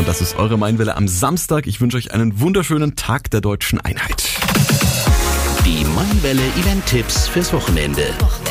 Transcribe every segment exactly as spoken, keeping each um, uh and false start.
Und das ist eure Mainwelle am Samstag. Ich wünsche euch einen wunderschönen Tag der Deutschen Einheit. Die Mainwelle Event-Tipps fürs Wochenende.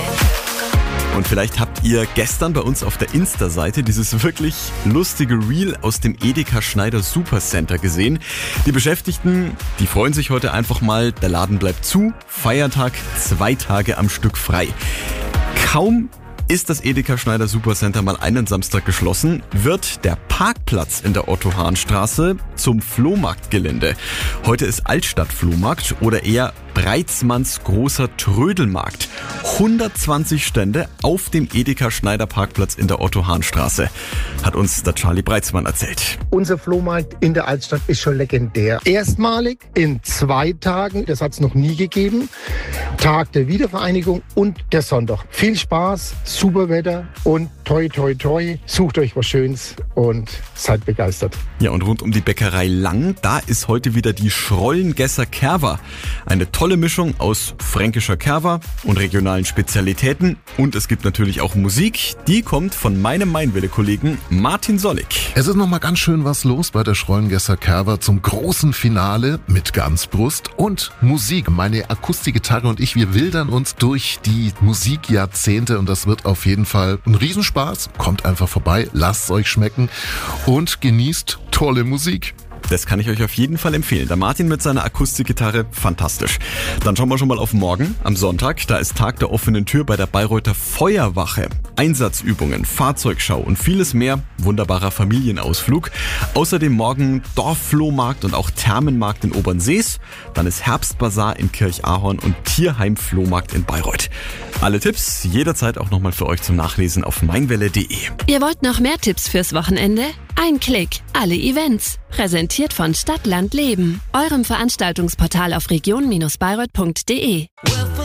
Und vielleicht habt ihr gestern bei uns auf der Insta-Seite dieses wirklich lustige Reel aus dem Edeka Schneider Supercenter gesehen. Die Beschäftigten, die freuen sich heute einfach mal, der Laden bleibt zu, Feiertag, zwei Tage am Stück frei. Kaum ist das Edeka Schneider Supercenter mal einen Samstag geschlossen, wird der Parkplatz in der Otto-Hahn-Straße zum Flohmarktgelände. Heute ist Altstadt-Flohmarkt oder eher Breitzmanns großer Trödelmarkt. hundertzwanzig Stände auf dem Edeka Schneider Parkplatz in der Otto-Hahn-Straße, hat uns der Charlie Breitzmann erzählt. Unser Flohmarkt in der Altstadt ist schon legendär. Erstmalig in zwei Tagen, das hat es noch nie gegeben. Tag der Wiedervereinigung und der Sonntag. Viel Spaß, super Wetter und toi toi toi, sucht euch was Schönes und seid begeistert. Ja, und rund um die Bäckerei Lang, da ist heute wieder die Schrollengesser Kerwa. Eine tolle Mischung aus fränkischer Kerwa und regionalen Spezialitäten. Und es gibt natürlich auch Musik, die kommt von meinem Mainwelle-Kollegen Martin Sollig. Es ist nochmal ganz schön was los bei der Schrollengesser Kerwa zum großen Finale mit Ganzbrust und Musik. Meine Akustikgitarre und ich, wir wildern uns durch die Musikjahrzehnte und das wird auf jeden Fall ein Riesenspaß. Kommt einfach vorbei, lasst es euch schmecken und genießt tolle Musik. Das kann ich euch auf jeden Fall empfehlen. Der Martin mit seiner Akustikgitarre, fantastisch. Dann schauen wir schon mal auf morgen, am Sonntag. Da ist Tag der offenen Tür bei der Bayreuther Feuerwache. Einsatzübungen, Fahrzeugschau und vieles mehr. Wunderbarer Familienausflug. Außerdem morgen Dorfflohmarkt und auch Thermenmarkt in Obernsees. Dann ist Herbstbazar in Kirchahorn und Tierheim-Flohmarkt in Bayreuth. Alle Tipps jederzeit auch nochmal für euch zum Nachlesen auf mainwelle punkt de. Ihr wollt noch mehr Tipps fürs Wochenende? Ein Klick, alle Events. Präsentiert von Stadt, Land, Leben. Eurem Veranstaltungsportal auf region Bindestrich bayreuth punkt de.